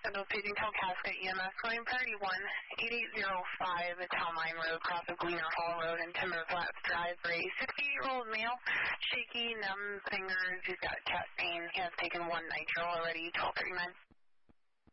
Paging Kalkaska EMS going priority 18805 at Town Line Road, cross of Gleaner Hall Road and Timber Flats Drive for a 68-year-old male. Shaky, numb fingers. He's got chest pain. He has taken 1 nitro already, 1239.